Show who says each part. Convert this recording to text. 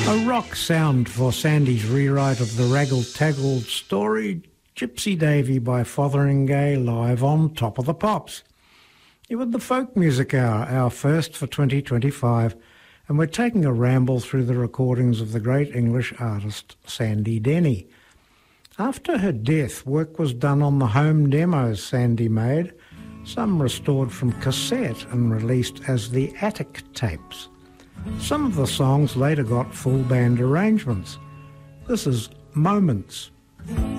Speaker 1: A rock sound for Sandy's rewrite of the raggle-taggled story Gypsy Davy by Fotheringay live on Top of the Pops. You're with the Folk Music Hour, our first for 2025, and we're taking a ramble through the recordings of the great English artist Sandy Denny. After her death, work was done on the home demos Sandy made, some restored from cassette and released as the Attic tapes. Some of the songs later got full band arrangements. This is Moments.